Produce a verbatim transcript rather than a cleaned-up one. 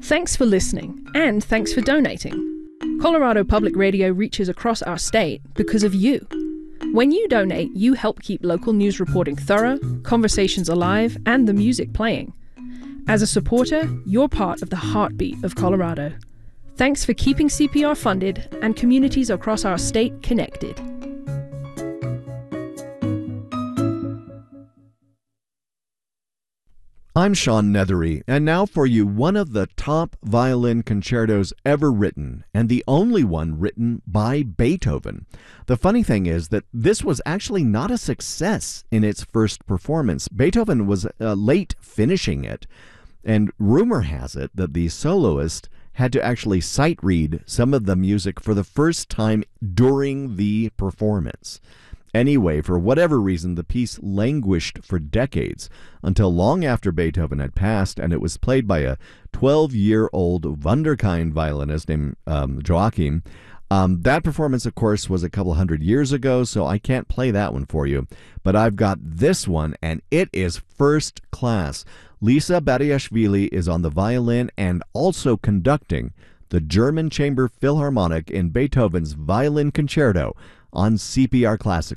Thanks for listening, and thanks for donating. Colorado Public Radio reaches across our state because of you. When you donate, you help keep local news reporting thorough, conversations alive, and the music playing. As a supporter, you're part of the heartbeat of Colorado. Thanks for keeping C P R funded and communities across our state connected. I'm Sean Nethery, and now for you one of the top violin concertos ever written, and the only one written by Beethoven. The funny thing is that this was actually not a success in its first performance. Beethoven was uh, late finishing it, and rumor has it that the soloist had to actually sight read some of the music for the first time during the performance. Anyway, for whatever reason, the piece languished for decades until long after Beethoven had passed, and it was played by a twelve-year-old wunderkind violinist named um, Joachim. Um, that performance, of course, was a couple hundred years ago, so I can't play that one for you. But I've got this one, and it is first class. Lisa Bariashvili is on the violin and also conducting the German Chamber Philharmonic in Beethoven's Violin Concerto on C P R Classic.